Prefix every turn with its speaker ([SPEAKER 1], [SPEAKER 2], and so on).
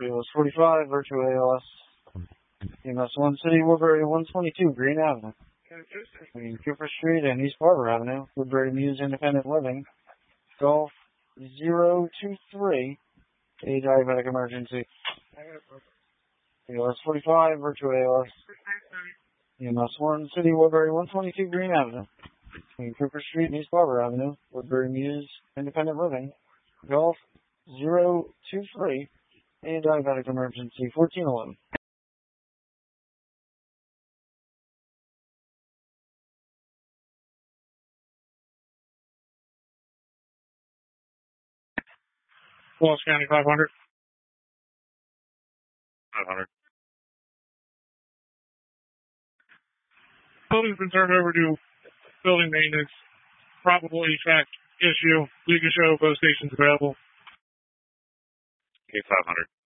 [SPEAKER 1] ALS 45, Virtual ALS. EMS 1 City, Woodbury 122, Green Avenue. Between Cooper Street and East Barber Avenue, Woodbury Muse Independent Living. Golf 023, a diabetic emergency. ALS 45, Virtual ALS. EMS 1 City, Woodbury 122, Green Avenue. Between Cooper Street and East Barber Avenue, Woodbury Muse Independent Living. Golf 023, a diabetic emergency, 1411.
[SPEAKER 2] Wallace County 500. 500. Building's been turned over to building maintenance. Probable HVAC issue. You can show both stations available.
[SPEAKER 3] Okay, 500.